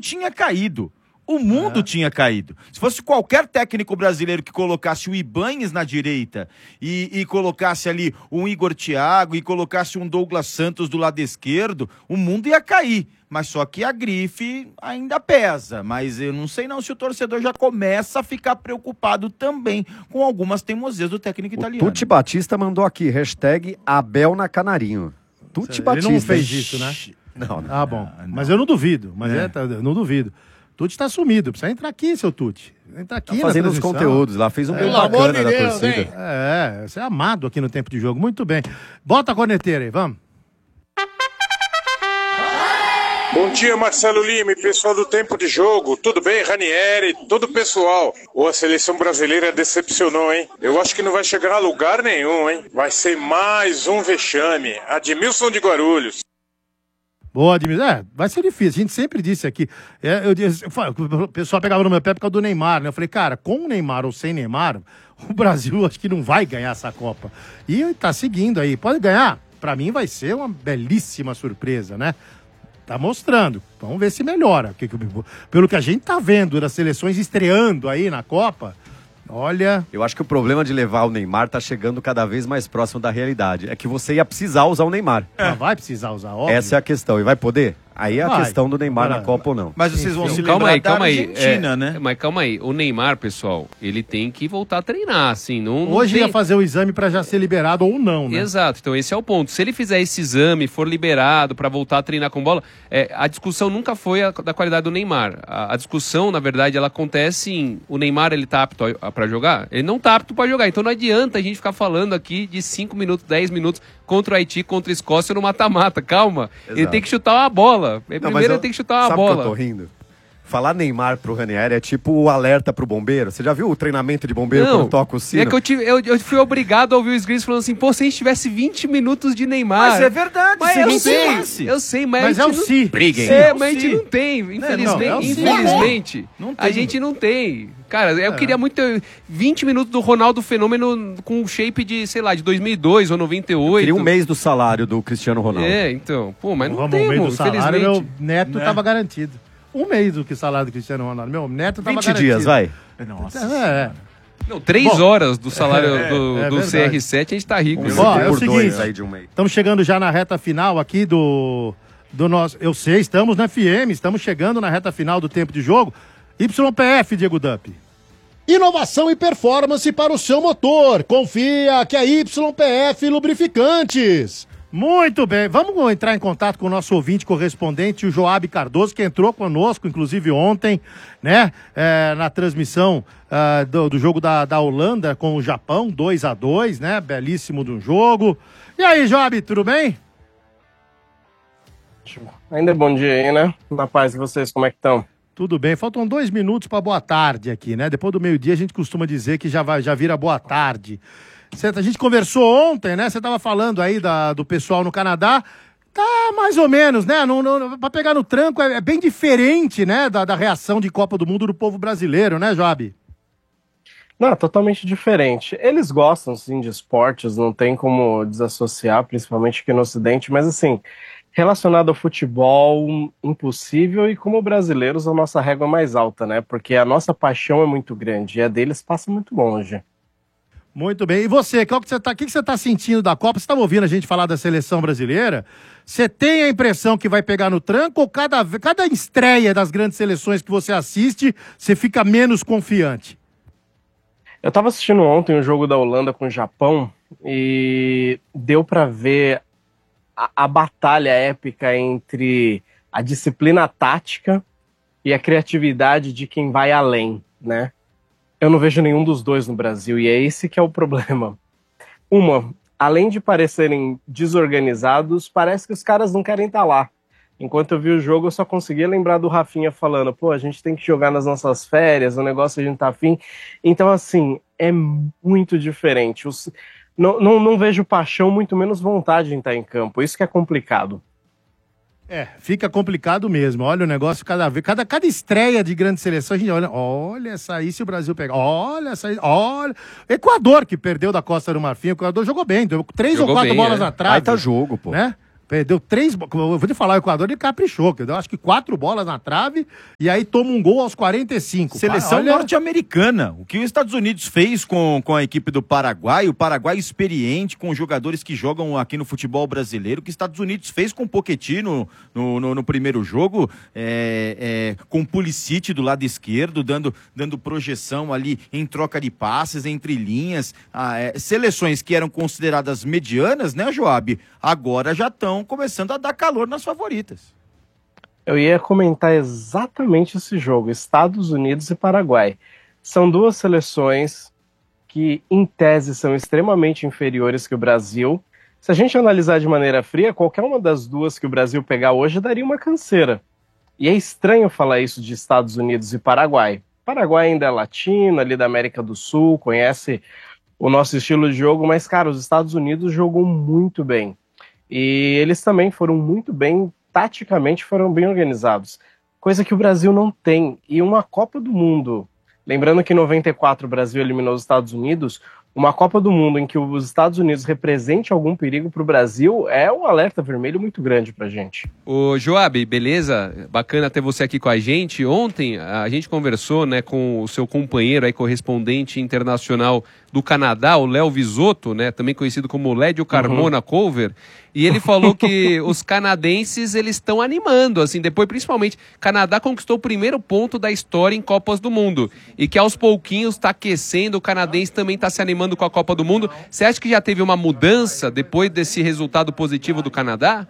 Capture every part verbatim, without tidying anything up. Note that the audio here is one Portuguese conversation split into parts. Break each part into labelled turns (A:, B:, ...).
A: tinha caído. O mundo é. tinha caído. Se fosse qualquer técnico brasileiro que colocasse o Ibañez na direita e, e colocasse ali um Igor Thiago e colocasse um Douglas Santos do lado esquerdo, o mundo ia cair. Mas só que a grife ainda pesa. Mas eu não sei não se o torcedor já começa a ficar preocupado também com algumas teimosias do técnico italiano.
B: O Tuti Batista mandou aqui, hashtag Abel na Canarinho. Tuti Batista.
C: Ele não fez isso, né?
B: Não, não.
C: Ah, bom.
A: Não, não.
C: Mas eu não duvido. Mas
A: É.
C: é, tá, eu não duvido. Tuti tá sumido. Precisa entrar aqui, seu Tuti. Entrar aqui
B: Tá fazendo os conteúdos lá. Fez um bem bacana da torcida.
C: É, você é amado aqui no tempo de jogo. Muito bem. Bota a corneteira aí, vamos.
D: Bom dia, Marcelo Lima e pessoal do Tempo de Jogo. Tudo bem, Ranieri? Todo o pessoal. Ou a seleção brasileira decepcionou, hein? Eu acho que não vai chegar a lugar nenhum, hein? Vai ser mais um vexame. Admilson de Guarulhos.
C: Boa, Admilson. É, vai ser difícil. A gente sempre disse aqui. É, eu disse, eu falei, o pessoal pegava no meu pé por causa do Neymar, né? Eu falei, cara, com o Neymar ou sem Neymar, o Brasil acho que não vai ganhar essa Copa. E tá seguindo aí. Pode ganhar? Pra mim vai ser uma belíssima surpresa, né? Tá mostrando. Vamos ver se melhora. Pelo que a gente tá vendo das seleções estreando aí na Copa, olha...
B: Eu acho que o problema de levar o Neymar tá chegando cada vez mais próximo da realidade. É que você ia precisar usar o Neymar.
C: É. Vai precisar usar, óbvio.
B: Essa é a questão. E vai poder? Aí é a
C: Vai.
B: questão do Neymar
C: Agora,
B: na Copa ou não.
A: Mas vocês vão se
E: calma
A: lembrar
E: aí, calma
A: da
E: aí.
A: Argentina,
E: É,
A: né?
E: Mas calma aí, o Neymar, pessoal, ele tem que voltar a treinar, assim, não, não
C: Hoje
E: tem...
C: ia fazer o exame pra já ser liberado ou não, né?
E: Exato, então esse é o ponto. Se ele fizer esse exame, for liberado pra voltar a treinar com bola, é, a discussão nunca foi a, da qualidade do Neymar. A, a discussão, na verdade, ela acontece em o Neymar, ele tá apto a, a, pra jogar? Ele não tá apto pra jogar, então não adianta a gente ficar falando aqui de cinco minutos, dez minutos contra o Haiti, contra a Escócia no mata-mata, calma.
B: Exato.
E: Ele tem que chutar uma bola.
B: Não,
E: Primeiro
B: eu,
E: ele tem que chutar uma
B: sabe
E: bola.
B: Que eu tô rindo? Falar Neymar pro Ranieri é tipo o alerta pro bombeiro. Você já viu o treinamento de bombeiro
E: Não,
B: quando toca o sino?
E: é que eu, tive, eu, eu fui obrigado a ouvir o Sgris falando assim, pô, se a gente tivesse vinte minutos de Neymar...
A: Mas é verdade,
E: mas
A: você
E: eu
A: não
E: sei,
A: tem.
E: eu sei, mas...
C: Mas
E: a
C: é o
E: gente
C: si.
E: não...
A: Briguem.
E: É,
A: É o
E: mas a gente
A: si.
E: não tem, infelizmente.
C: não, é o si.
E: infelizmente.
A: Não tem.
E: A gente não tem. Cara, eu queria muito ter vinte minutos do Ronaldo Fenômeno com um shape de, sei lá, de dois mil e dois ou noventa e oito.
B: Queria um mês do salário do Cristiano Ronaldo.
E: É, então. Pô, mas não
C: Vamos,
E: tem,
C: um mês
E: mano,
C: do salário,
E: infelizmente.
C: meu neto
A: Né?
C: tava garantido. Um mês do que o salário do Cristiano Ronaldo. Meu neto tava
B: vinte
C: garantido.
B: dias, vai.
A: Nossa.
C: É,
E: Não, três
C: Bom,
E: horas do salário
C: é,
E: do,
C: é
E: do
C: verdade.
E: C R sete, a gente tá rico.
B: Um
E: né?
C: Ó, é o
B: por dois
C: seguinte.
B: aí de um mês.
C: Estamos chegando já na reta final aqui do, do nosso... Eu sei, estamos na F M, estamos chegando na reta final do tempo de jogo. Y P F, Diego Dupp.
F: Inovação e performance para o seu motor. Confia que é Y P F Lubrificantes.
C: Muito bem, vamos entrar em contato com o nosso ouvinte correspondente, o Joab Cardoso, que entrou conosco, inclusive ontem, né, é, na transmissão uh, do, do jogo da, da Holanda com o Japão, dois a dois, né, belíssimo do jogo. E aí, Joab, tudo bem?
G: Ainda é bom dia aí, né? Na paz de vocês, como é que estão?
C: Tudo bem, faltam dois minutos para boa tarde aqui, né, depois do meio-dia a gente costuma dizer que já, vai, já vira boa tarde. Cê, a gente conversou ontem, né? Você tava falando aí da, do pessoal no Canadá. Tá mais ou menos, né? Não, não, pra pegar no tranco é, é bem diferente, né? Da, da reação de Copa do Mundo do povo brasileiro, né, Joab?
G: Não, totalmente diferente. Eles gostam, sim, de esportes, não tem como desassociar, principalmente aqui no Ocidente, mas assim, relacionado ao futebol, impossível, e como brasileiros, a nossa régua é mais alta, né? Porque a nossa paixão é muito grande e a deles passa muito longe.
C: Muito bem. E você, qual que você tá, o que, que você está sentindo da Copa? Você estava ouvindo a gente falar da seleção brasileira? Você tem a impressão que vai pegar no tranco ou cada, cada estreia das grandes seleções que você assiste, você fica menos confiante?
G: Eu estava assistindo ontem o jogo da Holanda com o Japão e deu para ver a, a batalha épica entre a disciplina tática e a criatividade de quem vai além, né? Eu não vejo nenhum dos dois no Brasil, e é esse que é o problema. Uma, além de parecerem desorganizados, parece que os caras não querem estar lá. Enquanto eu vi o jogo, eu só conseguia lembrar do Rafinha falando, pô, a gente tem que jogar nas nossas férias, o negócio a gente tá afim. Então, assim, é muito diferente. Os... Não, não, não vejo paixão, muito menos vontade em estar em campo. Isso que é complicado.
C: É, fica complicado mesmo. Olha o negócio cada vez, cada, cada estreia de grande seleção, a gente olha, olha essa aí se o Brasil pegar, olha essa aí, olha. Equador que perdeu da Costa do Marfim, o Equador jogou bem, deu três
E: Jogou
C: ou quatro
E: bem,
C: bolas
E: é.
C: atrás.
B: Aí tá jogo, pô.
C: Né? Perdeu três... Eu vou te falar, o Equador ele caprichou, que deu acho que quatro bolas na trave e aí toma um gol aos quarenta e cinco.
A: Seleção
C: Olha...
A: norte-americana. O que os Estados Unidos fez com, com a equipe do Paraguai, o Paraguai experiente, com jogadores que jogam aqui no futebol brasileiro, o que os Estados Unidos fez com o Pochettino no, no, no primeiro jogo, é, é, com o Pulisic do lado esquerdo, dando, dando projeção ali em troca de passes, entre linhas. Ah, é, seleções que eram consideradas medianas, né, Joab? Agora já estão começando a dar calor nas favoritas.
G: Eu ia comentar exatamente esse jogo, Estados Unidos e Paraguai. São duas seleções que, em tese, são extremamente inferiores que o Brasil. Se a gente analisar de maneira fria, qualquer uma das duas que o Brasil pegar hoje daria uma canseira. E é estranho falar isso de Estados Unidos e Paraguai. Paraguai ainda é latino, ali da América do Sul, conhece o nosso estilo de jogo, mas, cara, os Estados Unidos jogam muito bem. E eles também foram muito bem, taticamente foram bem organizados, coisa que o Brasil não tem. E uma Copa do Mundo, lembrando que em noventa e quatro o Brasil eliminou os Estados Unidos, uma Copa do Mundo em que os Estados Unidos represente algum perigo para o Brasil é um alerta vermelho muito grande para a gente.
E: Ô Joab, beleza? Bacana ter você aqui com a gente. Ontem a gente conversou, né, com o seu companheiro aí, correspondente internacional do Canadá, o Léo Visotto, né, também conhecido como Lédio Carmona uhum. Cover, e ele falou que os canadenses eles estão animando, assim, depois principalmente, Canadá conquistou o primeiro ponto da história em Copas do Mundo, e que aos pouquinhos está aquecendo, o canadense também está se animando com a Copa do Mundo. Você acha que já teve uma mudança depois desse resultado positivo do Canadá?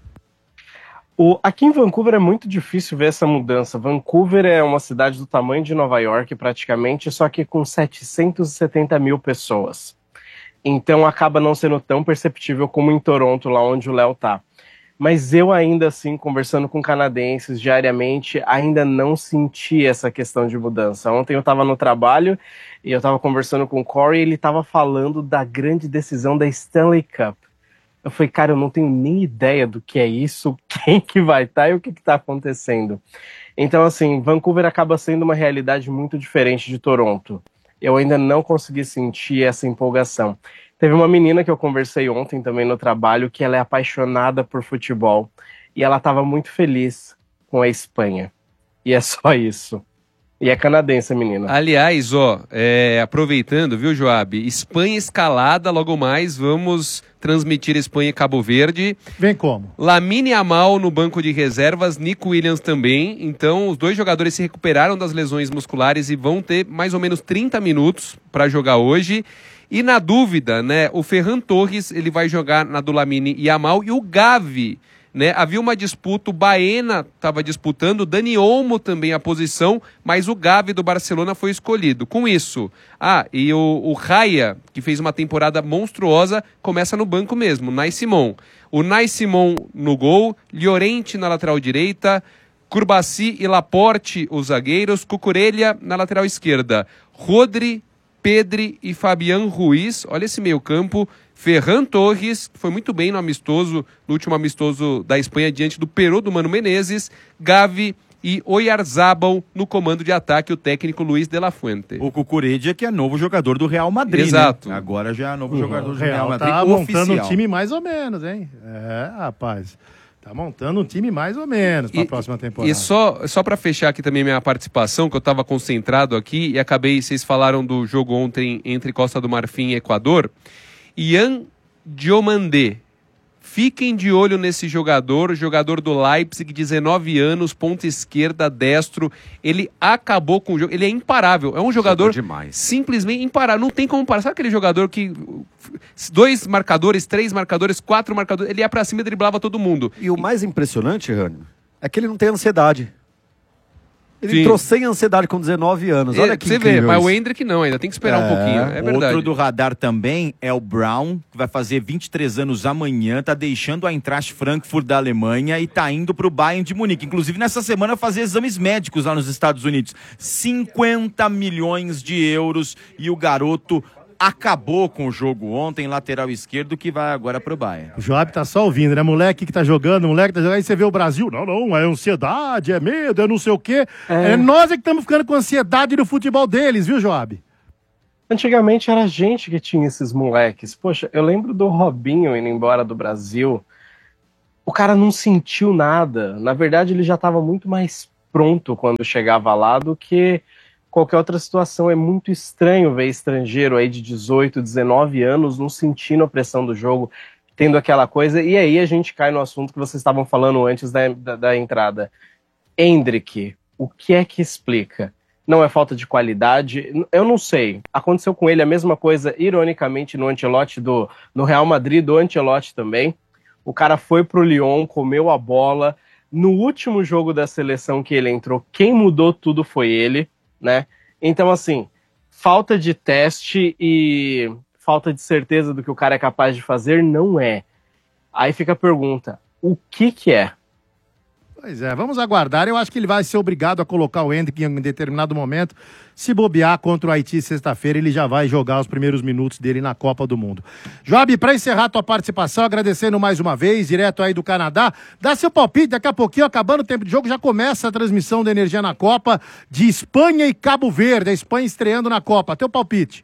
G: O, aqui em Vancouver é muito difícil ver essa mudança. Vancouver é uma cidade do tamanho de Nova York, praticamente, só que com setecentos e setenta mil pessoas. Então acaba não sendo tão perceptível como em Toronto, lá onde o Léo tá. Mas eu ainda assim, conversando com canadenses diariamente, ainda não senti essa questão de mudança. Ontem eu estava no trabalho e eu estava conversando com o Corey e ele estava falando da grande decisão da Stanley Cup. Eu falei, cara, eu não tenho nem ideia do que é isso, quem que vai estar e o que está acontecendo. Então, assim, Vancouver acaba sendo uma realidade muito diferente de Toronto. Eu ainda não consegui sentir essa empolgação. Teve uma menina que eu conversei ontem também no trabalho, que ela é apaixonada por futebol, e ela estava muito feliz com a Espanha. E é só isso. E é canadense, menina.
E: Aliás, ó, é, aproveitando, viu, Joab? Espanha escalada, logo mais vamos transmitir Espanha e Cabo Verde.
C: Vem como?
E: Lamine Yamal no banco de reservas, Nico Williams também. Então, os dois jogadores se recuperaram das lesões musculares e vão ter mais ou menos trinta minutos para jogar hoje. E na dúvida, né, o Ferran Torres, ele vai jogar na do Lamine Yamal e o Gavi, né, havia uma disputa, o Baena estava disputando, o Dani Olmo também a posição, mas o Gavi do Barcelona foi escolhido. Com isso, ah, e o, o Raya, que fez uma temporada monstruosa, começa no banco mesmo, Nai Simon. O Nai Simon no gol, Llorente na lateral direita, Curbassi e Laporte, os zagueiros, Cucurella na lateral esquerda, Rodri, Pedri e Fabián Ruiz, olha esse meio campo, Ferran Torres, que foi muito bem no amistoso, no último amistoso da Espanha, diante do Peru do Mano Menezes, Gavi e Oyarzabal no comando de ataque, o técnico Luiz de la Fuente.
A: O Cucurella, que é novo jogador do Real Madrid,
E: exato,
A: né? Agora já é novo
C: uhum.
A: jogador do
C: Real
A: Real Madrid,
C: tá
A: oficial.
C: Montando um time mais ou menos, hein? É, rapaz... Tá montando um time mais ou menos para a próxima temporada.
E: E só, só para fechar aqui também minha participação, que eu estava concentrado aqui e acabei, vocês falaram do jogo ontem entre Costa do Marfim e Equador. Ian Diomandé, fiquem de olho nesse jogador, jogador do Leipzig, dezenove anos, ponta esquerda, destro. Ele acabou com o jogo, ele é imparável, é um jogador simplesmente imparável, não tem como parar. Sabe aquele jogador que dois marcadores, três marcadores, quatro marcadores, ele ia pra cima e driblava todo mundo.
B: E o mais impressionante, Rani, é que ele não tem ansiedade. Ele
E: Sim.
B: entrou sem ansiedade com dezenove anos. Olha que
E: Você vê,
B: incrível
E: mas
B: isso.
E: o Endrick não, ainda tem que esperar
B: É.
E: um pouquinho. É verdade.
A: Outro do radar também é o Brown, que vai fazer vinte e três anos amanhã, tá deixando a Eintracht Frankfurt da Alemanha e tá indo pro Bayern de Munique. Inclusive, nessa semana, fazer exames médicos lá nos Estados Unidos. cinquenta milhões de euros e o garoto acabou com o jogo ontem, lateral esquerdo, que vai agora pro Bayern.
C: O Joab tá só ouvindo, né? Moleque que tá jogando, moleque que tá jogando, aí você vê o Brasil. Não, não, é ansiedade, é medo, é não sei o quê. É, é nós é que estamos ficando com ansiedade no futebol deles, viu, Joab?
G: Antigamente era a gente que tinha esses moleques. Poxa, eu lembro do Robinho indo embora do Brasil. o cara não sentiu nada. Na verdade, ele já estava muito mais pronto quando chegava lá do que qualquer outra situação. É muito estranho ver estrangeiro aí de dezoito, dezenove anos não sentindo a pressão do jogo, tendo aquela coisa. E aí a gente cai no assunto que vocês estavam falando antes da, da, da entrada. Endrick, o que é que explica? Não é falta de qualidade? Eu não sei. Aconteceu com ele a mesma coisa, ironicamente, no Ancelotti do no Real Madrid, do Ancelotti também. O cara foi pro Lyon, comeu a bola. No último jogo da seleção que ele entrou, quem mudou tudo foi ele, né? Então, assim, falta de teste e falta de certeza do que o cara é capaz de fazer, não é. Aí fica a pergunta, o que que é?
C: Pois é, vamos aguardar. Eu acho que ele vai ser obrigado a colocar o Endrick em determinado momento. Se bobear contra o Haiti sexta-feira, ele já vai jogar os primeiros minutos dele na Copa do Mundo. Job, para encerrar a tua participação, agradecendo mais uma vez, direto aí do Canadá, dá seu palpite, daqui a pouquinho, acabando o tempo de jogo, já começa a transmissão da Energia na Copa de Espanha e Cabo Verde, a Espanha estreando na Copa. Teu palpite?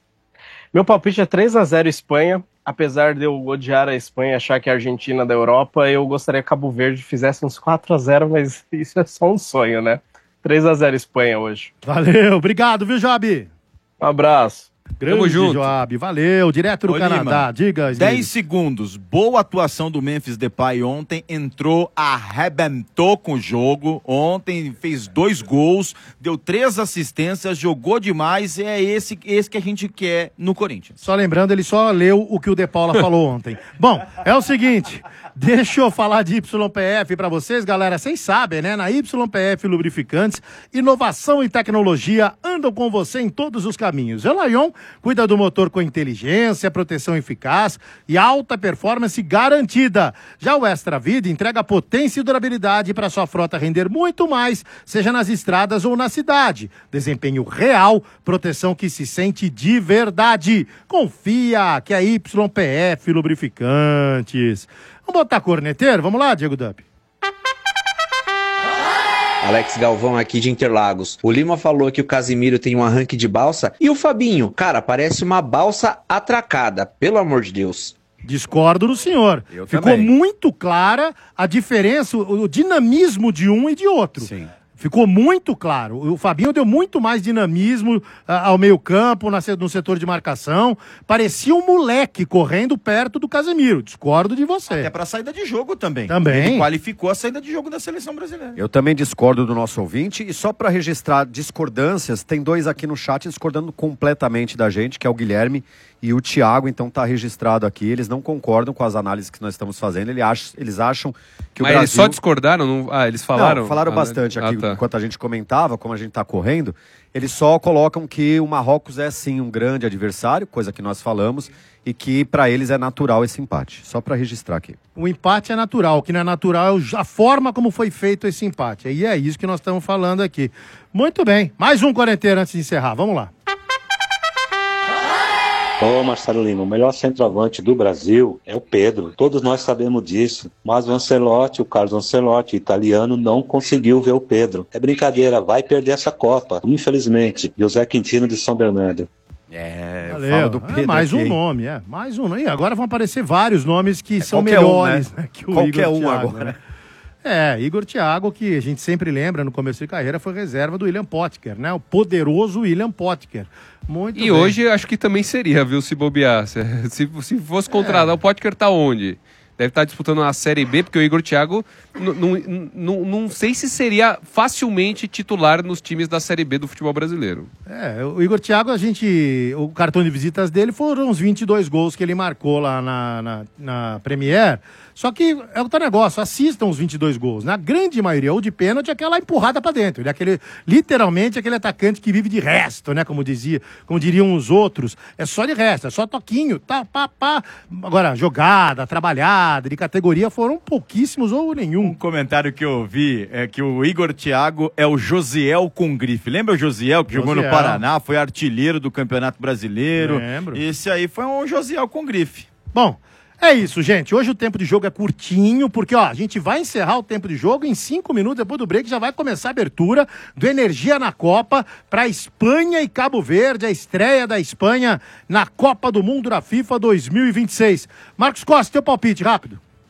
G: Meu palpite é três a zero Espanha. Apesar de eu odiar a Espanha, achar que é a Argentina da Europa, eu gostaria que Cabo Verde fizesse uns quatro a zero, mas isso é só um sonho, né? três a zero Espanha hoje.
C: Valeu, obrigado, viu, Job?
G: Um abraço.
C: Grande
A: Tamo junto.
C: Joab, valeu, direto do
A: Ô,
C: Canadá.
A: Lima,
C: Diga, Smith.
A: dez segundos. Boa atuação do Memphis Depay ontem. Entrou, arrebentou com o jogo. Ontem fez dois gols, deu três assistências, jogou demais. É esse, esse que a gente quer no Corinthians.
C: Só lembrando, ele só leu o que o De Paula falou ontem. Bom, é o seguinte, deixa eu falar de Y P F pra vocês, galera. Vocês sabem, né? Na Y P F Lubrificantes, inovação e tecnologia andam com você em todos os caminhos. O Lion cuida do motor com inteligência, proteção eficaz e alta performance garantida. Já o Extra Vida entrega potência e durabilidade para sua frota render muito mais, seja nas estradas ou na cidade. Desempenho real, proteção que se sente de verdade. Confia que é Y P F Lubrificantes. Vamos botar corneteiro? Vamos lá, Diego Dupp.
H: Alex Galvão aqui de Interlagos. O Lima falou que o Casimiro tem um arranque de balsa. E o Fabinho? Cara, parece uma balsa atracada, pelo amor de Deus.
C: Discordo do senhor.
B: Eu
C: Ficou
B: também.
C: muito clara a diferença, o, o dinamismo de um e de outro.
B: Sim.
C: Ficou muito claro. O Fabinho deu muito mais dinamismo ah, ao meio campo, na, no setor de marcação. Parecia um moleque correndo perto do Casemiro. Discordo de você.
A: Até pra saída de jogo também.
C: Também.
A: Ele qualificou a saída de jogo da seleção brasileira.
B: Eu também discordo do nosso ouvinte, e só para registrar discordâncias, tem dois aqui no chat discordando completamente da gente, que é o Guilherme e o Thiago, então tá registrado aqui, eles não concordam com as análises que nós estamos fazendo, eles acham, eles acham que o
E: Mas
B: Brasil...
E: eles só discordaram? Não... Ah, eles falaram?
B: Não, falaram
E: Ah,
B: bastante aqui,
E: ah, tá.
B: enquanto a gente comentava, como a gente tá correndo, eles só colocam que o Marrocos é sim um grande adversário, coisa que nós falamos, e que para eles é natural esse empate, só para registrar aqui.
C: O empate é natural, o que não é natural é a forma como foi feito esse empate. E é isso que nós estamos falando aqui. Muito bem, mais um quarenteiro antes de encerrar, vamos lá.
I: Ô Marcelo Lima, o melhor centroavante do Brasil é o Pedro. Todos nós sabemos disso. Mas o Ancelotti, o Carlos Ancelotti, o italiano, não conseguiu ver o Pedro. É brincadeira, vai perder essa Copa, infelizmente. E o Zé Quintino de São Bernardo.
B: É,
C: Valeu.
B: fala do Pedro
C: É, mais
B: aqui,
C: um
B: hein?
C: nome, é. Mais um nome. E agora vão aparecer vários nomes que
B: É,
C: são
B: qualquer um,
C: melhores,
B: né?
C: né, que o
B: Qualquer
C: Igor
B: um
C: Thiago,
B: agora.
C: né? É, Igor Thiago, que a gente sempre lembra no começo de carreira, foi reserva do William Potker, né? O poderoso William Potker. Muito
E: E
C: bem.
E: hoje eu acho que também seria, viu, se bobear. Se, se, se fosse contratar, o Potker tá onde? Deve estar disputando a Série B, porque o Igor Thiago, n- n- n- não sei se seria facilmente titular nos times da Série B do futebol brasileiro.
C: É, o Igor Thiago, a gente. O cartão de visitas dele foram uns vinte e dois gols que ele marcou lá na, na, na Premier. Só que é outro negócio, assistam os vinte e dois gols. Na grande maioria, ou de pênalti, aquela empurrada pra dentro. Ele é aquele, literalmente aquele atacante que vive de resto, né? Como dizia, como diriam os outros. É só de resto, é só toquinho, tá, pá, pá. Agora, jogada, trabalhada, de categoria, foram pouquíssimos ou nenhum.
A: Um comentário que eu vi é que o Igor Thiago é o Josiel com grife. Lembra o Josiel que jogou no
C: Josiel.
A: Paraná, foi artilheiro do Campeonato Brasileiro?
C: Lembro.
A: Esse aí foi um Josiel com grife.
C: Bom, é isso, gente. Hoje o tempo de jogo é curtinho, porque ó, a gente vai encerrar o tempo de jogo em cinco minutos depois do break, já vai começar a abertura do Energia na Copa para Espanha e Cabo Verde, a estreia da Espanha na Copa do Mundo da FIFA dois mil e vinte e seis. Marcos Costa, teu palpite, rápido.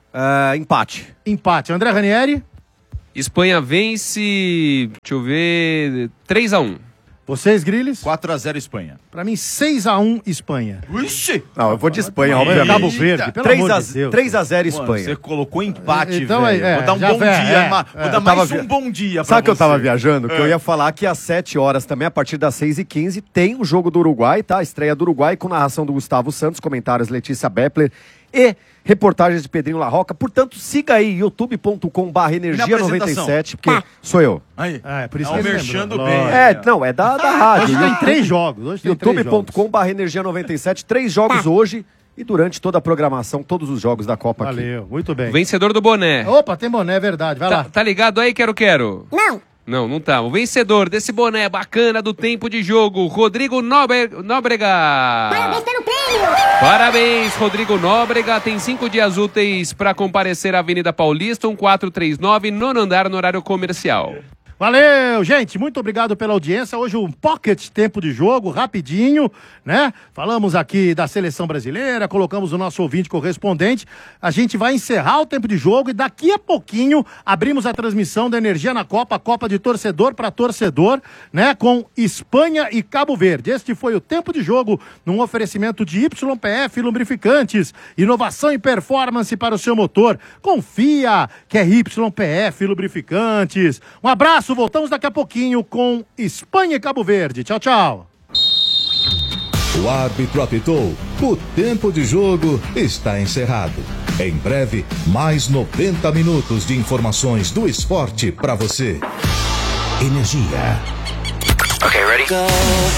B: Uh, empate.
C: Empate. André Ranieri?
E: Espanha vence, deixa eu ver, três a um.
C: Vocês, Griles?
A: quatro a zero Espanha.
C: Pra mim, seis a um Espanha.
A: Ixi!
B: Não, eu vou de Espanha,
C: Eita.
B: obviamente.
C: Cabo Verde, pelo amor de Deus.
B: três a zero Espanha.
A: Mano, você colocou empate,
C: Então,
A: velho.
C: é,
A: Vou dar um
C: já
A: bom
C: vê,
A: dia,
C: é,
A: ma-
C: é.
A: vou dar
B: Eu
A: mais
B: tava
A: um bom dia pra
B: Sabe que eu
A: você.
B: tava viajando? Que
A: É.
B: eu ia falar que às sete horas também, a partir das seis e quinze, tem o jogo do Uruguai, tá? Estreia do Uruguai com narração do Gustavo Santos, comentários Letícia Beppler e reportagens de Pedrinho Larroca. Portanto, siga aí, youtube ponto com barra energia noventa e sete, porque sou eu.
A: Aí.
C: Ah, é por isso
A: Tá
C: que ele
A: merchando
C: lembrou.
A: bem.
C: Lógico.
B: É, não, é da, da rádio.
C: Hoje tem três jogos. Hoje tem três
B: youtube
C: jogos.
B: ponto com barra energia noventa e sete, três jogos hoje e durante toda a programação, todos os jogos da Copa aqui.
C: Valeu, muito bem.
E: Vencedor do boné.
C: Opa, tem boné, é verdade. Vai
E: Tá,
C: lá.
E: tá ligado aí, Quero Quero?
J: Não.
E: Não, não tá. O vencedor desse boné bacana do tempo de jogo, Rodrigo Nobre... Nóbrega.
J: Parabéns pelo prêmio.
E: Parabéns, Rodrigo Nóbrega. Tem cinco dias úteis para comparecer à Avenida Paulista, um quatro três nove, nono andar, no horário comercial.
C: Valeu, gente, muito obrigado pela audiência. Hoje um pocket tempo de jogo, rapidinho, né? Falamos aqui da seleção brasileira, colocamos o nosso ouvinte correspondente. A gente vai encerrar o tempo de jogo e daqui a pouquinho abrimos a transmissão da Energia na Copa, a Copa de torcedor para torcedor, né? Com Espanha e Cabo Verde. Este foi o tempo de jogo num oferecimento de Y P F Lubrificantes, inovação e performance para o seu motor. Confia que é Y P F Lubrificantes. Um abraço. Voltamos daqui a pouquinho com Espanha e Cabo Verde. Tchau, tchau.
K: O árbitro apitou. O tempo de jogo está encerrado. Em breve, mais noventa minutos de informações do esporte para você. Energia.
L: Okay, ready? Go.